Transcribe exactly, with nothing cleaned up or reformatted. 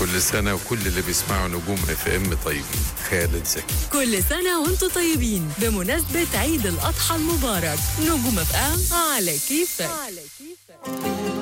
كل سنة وكل اللي بيسمعوا نجوم اف ام طيبين. خالد زكي. كل سنة وانتم طيبين بمناسبة عيد الأضحى المبارك. نجوم اف ام على كيفك. على كيفك.